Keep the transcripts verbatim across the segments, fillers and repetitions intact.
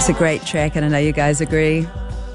It's a great track, and I know you guys agree.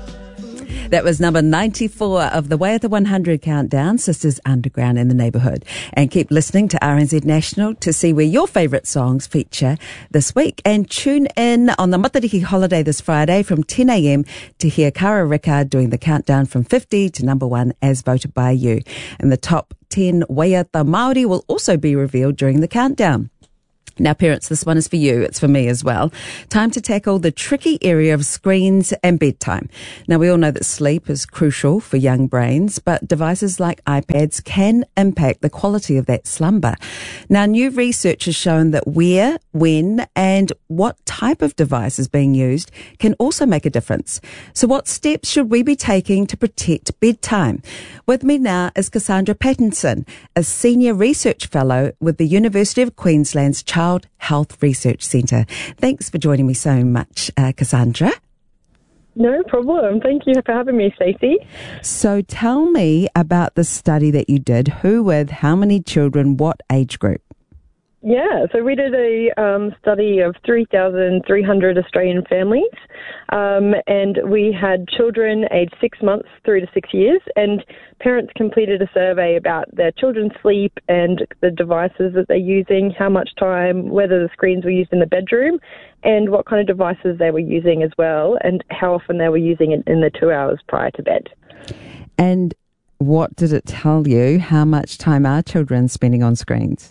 That was number ninety-four of the Way of the one hundred countdown, Sisters Underground in the Neighbourhood. And keep listening to R N Z National to see where your favourite songs feature this week. And tune in on the Matariki holiday this Friday from ten a.m. to hear Cara Rickard doing the countdown from fifty to number one as voted by you. And the top ten Waiata Māori will also be revealed during the countdown. Now, parents, this one is for you. It's for me as well. Time to tackle the tricky area of screens and bedtime. Now, we all know that sleep is crucial for young brains, but devices like iPads can impact the quality of that slumber. Now, new research has shown that where, when, and what type of device is being used can also make a difference. So what steps should we be taking to protect bedtime? With me now is Cassandra Pattinson, a senior research fellow with the University of Queensland's Child Health Research Centre. Thanks for joining me so much, uh, Cassandra. No problem. Thank you for having me, Stacey. So tell me about the study that you did. Who with, how many children, what age group? Yeah, so we did a um, study of three thousand three hundred Australian families, um, and we had children aged six months through to six years, and parents completed a survey about their children's sleep and the devices that they're using, how much time, whether the screens were used in the bedroom, and what kind of devices they were using as well, and how often they were using it in the two hours prior to bed. And what did it tell you? How much time are children spending on screens?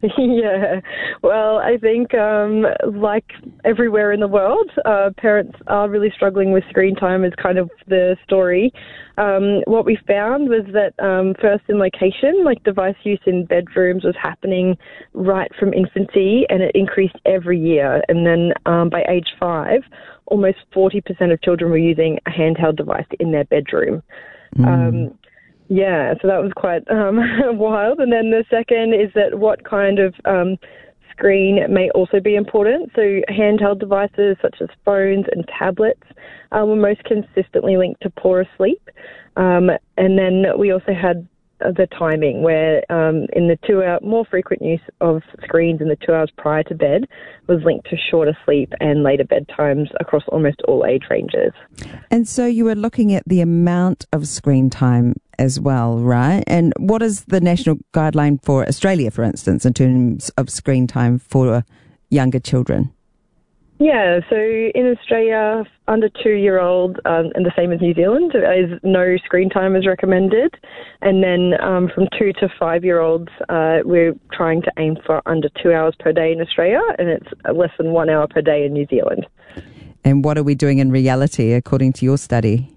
Yeah, well, I think um, like everywhere in the world, uh, parents are really struggling with screen time is kind of the story. Um, what we found was that um, first in location, like device use in bedrooms was happening right from infancy, and it increased every year. And then um, by age five, almost forty percent of children were using a handheld device in their bedroom. Mm. Um Yeah, so that was quite um, wild. And then the second is that what kind of um, screen may also be important. So handheld devices such as phones and tablets uh, were most consistently linked to poorer sleep. Um, and then we also had the timing where um, in the two hour, more frequent use of screens in the two hours prior to bed was linked to shorter sleep and later bedtimes across almost all age ranges. And so you were looking at the amount of screen time as well, right? And what is the national guideline for Australia, for instance, in terms of screen time for younger children? Yeah, so in Australia, under two-year-old, um, and the same as New Zealand, is no screen time is recommended. And then um, from two to five-year-olds, uh, we're trying to aim for under two hours per day in Australia, and it's less than one hour per day in New Zealand. And what are we doing in reality, according to your study?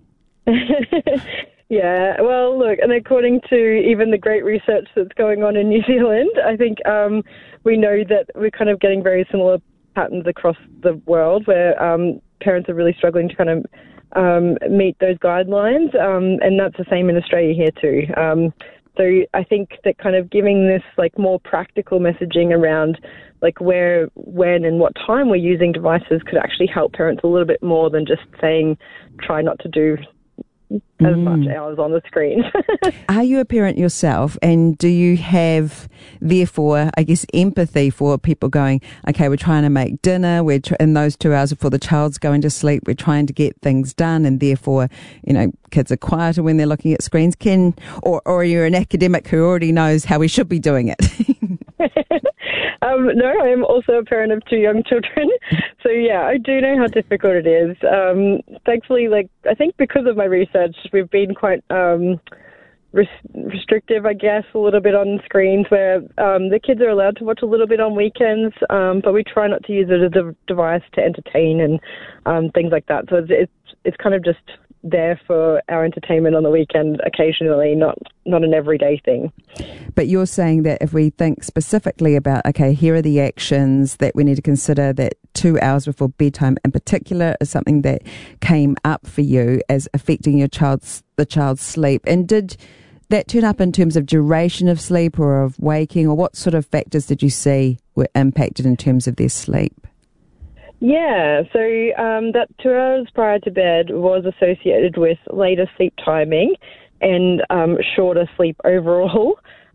Yeah, well, look, and according to even the great research that's going on in New Zealand, I think um, we know that we're kind of getting very similar patterns across the world where um, parents are really struggling to kind of um, meet those guidelines, um, and that's the same in Australia here too. Um, so I think that kind of giving this like more practical messaging around like where, when and what time we're using devices could actually help parents a little bit more than just saying try not to do as mm. much hours on the screen. Are you a parent yourself, and do you have, therefore, I guess, empathy for people going, okay, we're trying to make dinner, we're tr- in those two hours before the child's going to sleep, we're trying to get things done, and therefore, you know, kids are quieter when they're looking at screens. Can, or, or you're an academic who already knows how we should be doing it? um, no, I am also a parent of two young children. So, yeah, I do know how difficult it is. Um, thankfully, like, I think because of my research, we've been quite um, res- restrictive, I guess, a little bit on screens where um, the kids are allowed to watch a little bit on weekends, um, but we try not to use it as a device to entertain and um, things like that. So it's, it's it's kind of just there for our entertainment on the weekend occasionally, not not an everyday thing. But you're saying that if we think specifically about, okay, here are the actions that we need to consider, that two hours before bedtime in particular is something that came up for you as affecting your child's the child's sleep. And did that turn up in terms of duration of sleep or of waking, or what sort of factors did you see were impacted in terms of their sleep? Yeah, so um, that two hours prior to bed was associated with later sleep timing and um, shorter sleep overall.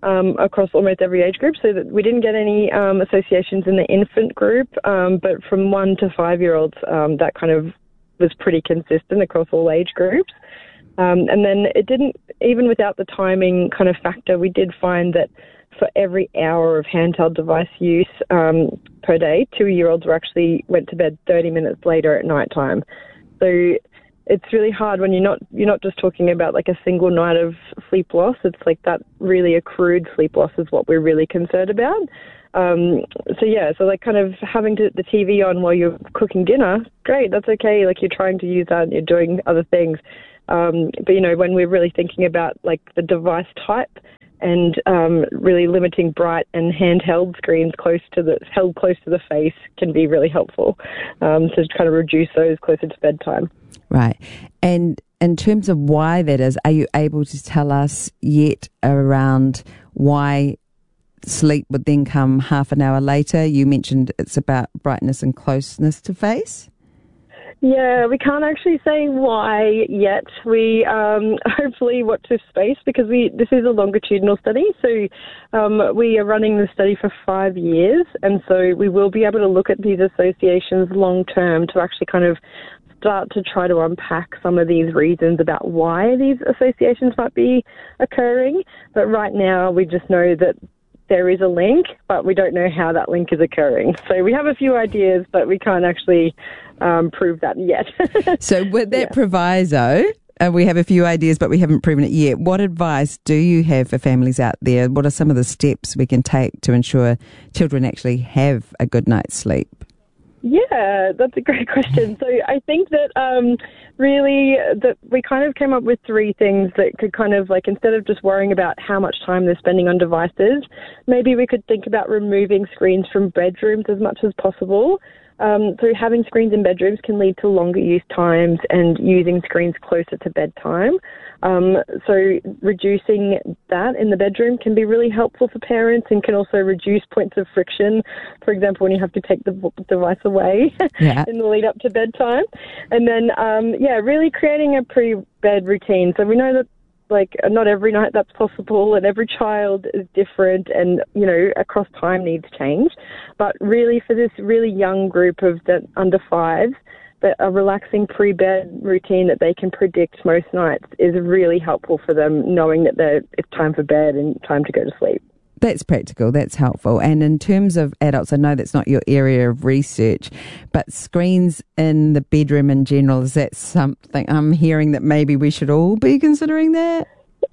um, across almost every age group. So that we didn't get any um, associations in the infant group, um, but from one to five-year-olds, um, that kind of was pretty consistent across all age groups. Um, and then it didn't, even without the timing kind of factor, we did find that for every hour of handheld device use um, per day, two-year-olds were actually went to bed thirty minutes later at night time. So it's really hard when you're not you're not just talking about like a single night of sleep loss. It's like that really accrued sleep loss is what we're really concerned about. Um, so yeah, so like kind of having to, the T V on while you're cooking dinner, great, that's okay. Like you're trying to use that and you're doing other things. Um, but you know, when we're really thinking about like the device type and um, really limiting bright and handheld screens close to the held close to the face can be really helpful um, to kind of reduce those closer to bedtime. Right. And in terms of why that is, are you able to tell us yet around why sleep would then come half an hour later? You mentioned it's about brightness and closeness to face. Yeah, we can't actually say why yet. We um, hopefully watch this space because we this is a longitudinal study. So um, we are running the study for five years, and so we will be able to look at these associations long term to actually kind of start to try to unpack some of these reasons about why these associations might be occurring. But right now, we just know that there is a link, but we don't know how that link is occurring. So we have a few ideas, but we can't actually um, prove that yet. So with that yeah. proviso, uh, we have a few ideas, but we haven't proven it yet. What advice do you have for families out there? What are some of the steps we can take to ensure children actually have a good night's sleep? Yeah, that's a great question. So I think that um, really that we kind of came up with three things that could kind of like, instead of just worrying about how much time they're spending on devices, maybe we could think about removing screens from bedrooms as much as possible. Um, so having screens in bedrooms can lead to longer use times and using screens closer to bedtime. Um, so reducing that in the bedroom can be really helpful for parents and can also reduce points of friction. For example, when you have to take the device away yeah. in the lead up to bedtime. And then, um, yeah, really creating a pre-bed routine. So we know that like not every night that's possible and every child is different and, you know, across time needs change. But really for this really young group of the under fives, that a relaxing pre-bed routine that they can predict most nights is really helpful for them, knowing that they're, it's time for bed and time to go to sleep. That's practical, that's helpful. And in terms of adults, I know that's not your area of research, but screens in the bedroom in general, is that something I'm hearing that maybe we should all be considering that?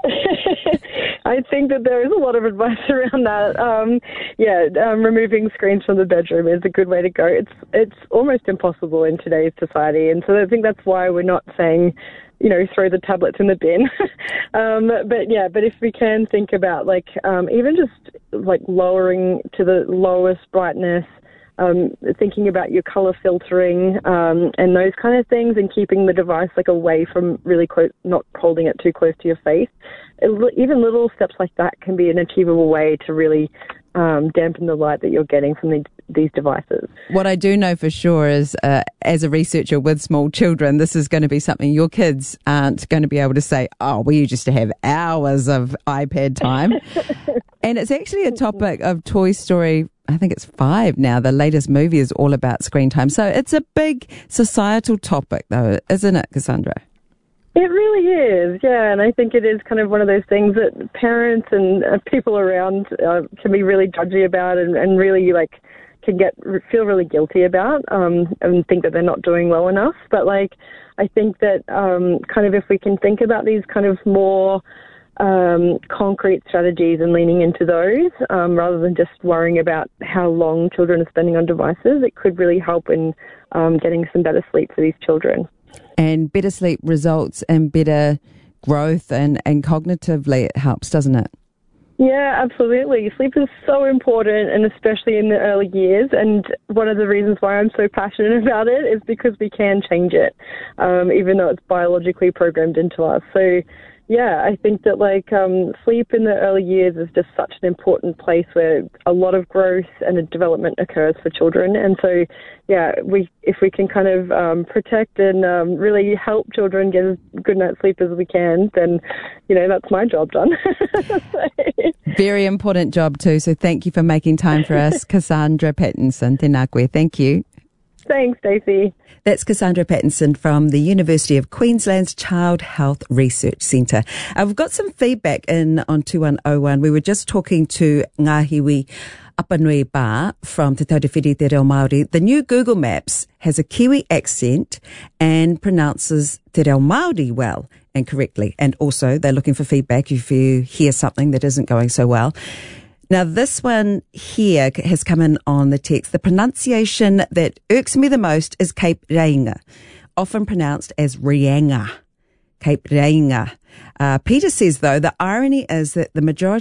I think that there is a lot of advice around that. Um, yeah, um, removing screens from the bedroom is a good way to go. It's it's almost impossible in today's society, and so I think that's why we're not saying, you know, throw the tablets in the bin. um, but yeah, but if we can think about like um, even just like lowering to the lowest brightness, um, thinking about your color filtering um, and those kind of things, and keeping the device like away from really close, not holding it too close to your face. It, even little steps like that can be an achievable way to really um, dampen the light that you're getting from the, these devices. What I do know for sure is, uh, as a researcher with small children, this is going to be something your kids aren't going to be able to say, oh, we used to have hours of iPad time. And it's actually a topic of Toy Story, I think it's five now. The latest movie is all about screen time. So it's a big societal topic, though, isn't it, Cassandra? It really is, yeah, and I think it is kind of one of those things that parents and uh, people around uh, can be really judgy about and, and really, like, can get feel really guilty about um, and think that they're not doing well enough. But, like, I think that um, kind of if we can think about these kind of more um, concrete strategies and leaning into those um, rather than just worrying about how long children are spending on devices, it could really help in um, getting some better sleep for these children. And better sleep results in better growth and, and cognitively it helps, doesn't it? Yeah, absolutely. Sleep is so important, and especially in the early years. And one of the reasons why I'm so passionate about it is because we can change it, um, even though it's biologically programmed into us. So, yeah, I think that like um, sleep in the early years is just such an important place where a lot of growth and development occurs for children. And so, yeah, we if we can kind of um, protect and um, really help children get as good night's sleep as we can, then, you know, that's my job done. Very important job too. So thank you for making time for us, Cassandra Pattinson. Tēnā koe. Thank you. Thanks, Stacey. That's Cassandra Pattinson from the University of Queensland's Child Health Research Centre. Uh, we've got some feedback in on two one oh one. We were just talking to Ngahiwi Apanui Ba from Te Taurewhiri Te Reo Māori. The new Google Maps has a Kiwi accent and pronounces Te Reo Māori well and correctly. And also they're looking for feedback if you hear something that isn't going so well. Now, this one here has come in on the text. The pronunciation that irks me the most is Cape Reinga, often pronounced as Rianga. Cape Reinga. Uh, Peter says, though, the irony is that the majority